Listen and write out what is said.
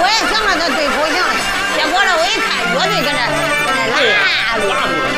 也想让他对口型，结果呢，我一看乐队搁那拉住了。